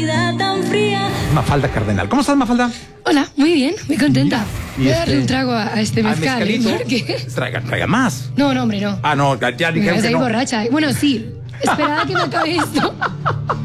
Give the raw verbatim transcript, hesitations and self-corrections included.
vida tan fría. Mafalda Cardenal. ¿Cómo estás, Mafalda? Hola, muy bien, muy contenta. Y Voy a este- darle un trago a, a este ¿Al mezcal. ¿eh? mezcalito? Porque... Traiga, traiga más. No, no, hombre, no. Ah, no, ya Me dijeron vas que a ir no. borracha. Bueno, sí. Esperad a que me acabe esto.